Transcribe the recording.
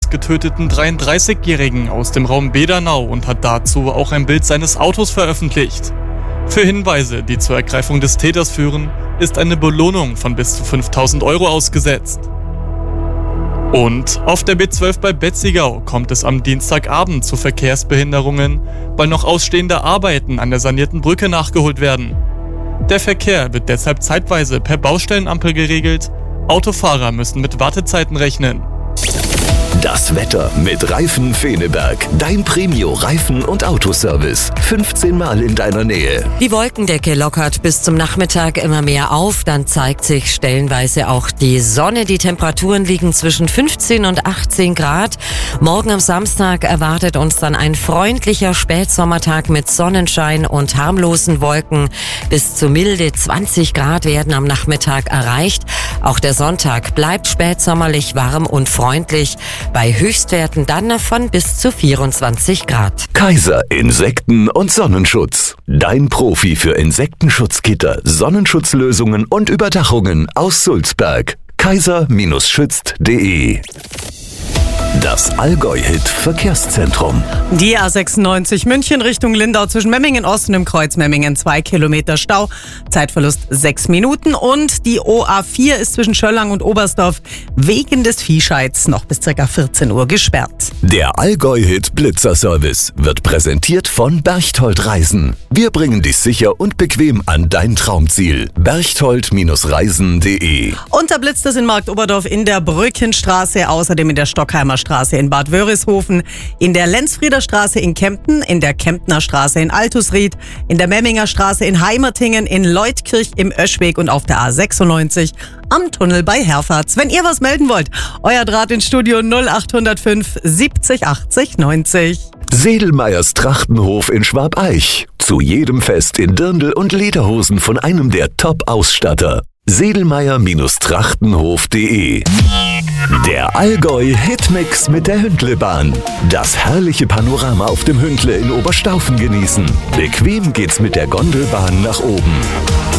des getöteten 33-Jährigen aus dem Raum Bedernau und hat dazu auch ein Bild seines Autos veröffentlicht. Für Hinweise, die zur Ergreifung des Täters führen, ist eine Belohnung von bis zu 5.000 € ausgesetzt. Und auf der B12 bei Betzigau kommt es am Dienstagabend zu Verkehrsbehinderungen, weil noch ausstehende Arbeiten an der sanierten Brücke nachgeholt werden. Der Verkehr wird deshalb zeitweise per Baustellenampel geregelt. Autofahrer müssen mit Wartezeiten rechnen. Das Wetter mit Reifen Feneberg. Dein Premio-Reifen- und Autoservice. 15 Mal in deiner Nähe. Die Wolkendecke lockert bis zum Nachmittag immer mehr auf. Dann zeigt sich stellenweise auch die Sonne. Die Temperaturen liegen zwischen 15 und 18 Grad. Morgen am Samstag erwartet uns dann ein freundlicher Spätsommertag mit Sonnenschein und harmlosen Wolken. Bis zu milde 20 Grad werden am Nachmittag erreicht. Auch der Sonntag bleibt spätsommerlich warm und freundlich. Bei Höchstwerten dann von bis zu 24 Grad. Kaiser Insekten- und Sonnenschutz. Dein Profi für Insektenschutzgitter, Sonnenschutzlösungen und Überdachungen aus Sulzberg. kaiser-schützt.de. Das Allgäu-Hit Verkehrszentrum. Die A96 München Richtung Lindau zwischen Memmingen Osten im Kreuz Memmingen 2 Kilometer Stau, Zeitverlust 6 Minuten und die OA4 ist zwischen Schöllang und Oberstdorf wegen des Viehscheids noch bis ca. 14 Uhr gesperrt. Der Allgäu-Hit Blitzerservice wird präsentiert von Berchtold Reisen. Wir bringen dich sicher und bequem an dein Traumziel. berchtold-reisen.de. Und da blitzt es in Marktoberdorf in der Brückenstraße, außerdem in der Stockheimer Straße in Bad Wörishofen, in der Lenzfrieder Straße in Kempten, in der Kemptner Straße in Altusried, in der Memminger Straße in Heimertingen, in Leutkirch im Öschweg und auf der A96 am Tunnel bei Herfahrt. Wenn ihr was melden wollt, euer Draht ins Studio 0805 70 80 90. Sedelmeyers Trachtenhof in Schwabeich. Zu jedem Fest in Dirndl und Lederhosen von einem der Top-Ausstatter. Sedelmeyer-Trachtenhof.de. Der Allgäu-Hitmix mit der Hündlebahn. Das herrliche Panorama auf dem Hündle in Oberstaufen genießen. Bequem geht's mit der Gondelbahn nach oben.